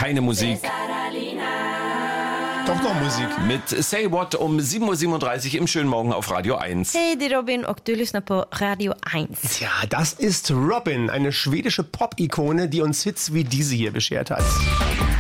keine Musik. Doch noch Musik. Mit Say What um 7.37 Uhr im schönen Morgen auf Radio 1. Hey, die Robin und du lyssnar på Radio 1. Ja, das ist Robin, eine schwedische Pop-Ikone, die uns Hits wie diese hier beschert hat.